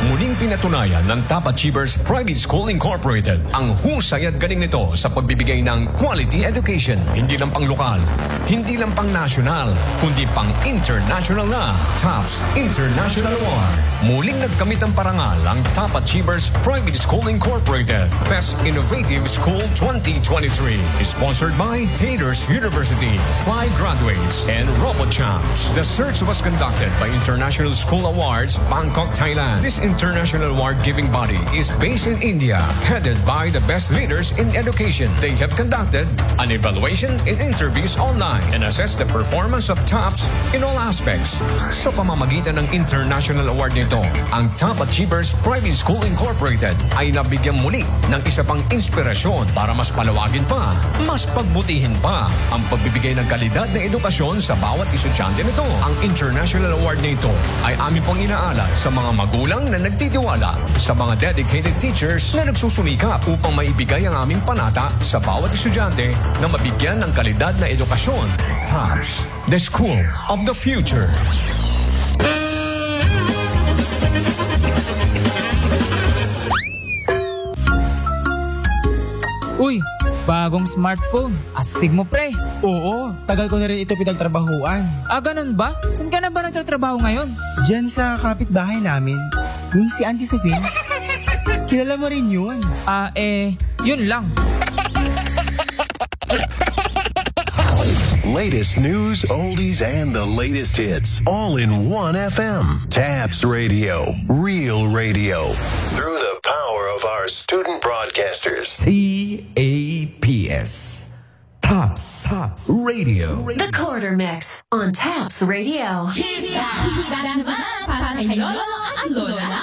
Muling pinatunayan ng Top Achievers Private School Incorporated ang husay at galing nito sa pagbibigay ng quality education. Hindi lang pang lokal, hindi lang pang national, kundi pang international na. TOPS International Award. Muling nagkamit ang parangal ang Top Achievers Private School Incorporated Best Innovative School 2023. Sponsored by Taylor's University, Fly Graduates, and RoboChamps. The search was conducted by International School Awards, Bangkok, Thailand. This international award-giving body is based in India, headed by the best leaders in education. They have conducted an evaluation in interviews online and assessed the performance of TOPS in all aspects. Sa pamamagitan ng international award nito, ang Top Achievers Private School Incorporated ay nabigyan muli ng isa pang inspirasyon para mas palawagin pa, mas pagbutihin pa ang pagbibigay ng kalidad na edukasyon sa bawat estudyante nito. Ang international award nito ay amin pong inaalay sa mga magulang na nagtitiwala, sa mga dedicated teachers na nagsusumikap upang maibigay ang aming panata sa bawat estudyante na mabigyan ng kalidad na edukasyon. TOPS, the School of the Future. Uy, bagong smartphone. Astig mo, pre. Oo, tagal ko na rin ito pinagtrabahuan. Ah, ganun ba? Saan ka na ba nagtatrabaho ngayon? Diyan sa kapitbahay namin, yung si Auntie Sophie. Kilala mo rin yun. Yun lang. Latest news, oldies, and the latest hits, all in one FM. TAPS Radio, real radio. Through the power of our student broadcasters. TAPS. TOPS Radio. The Quarter Mix on TAPS Radio. Hindi ba naman para kayo ang lola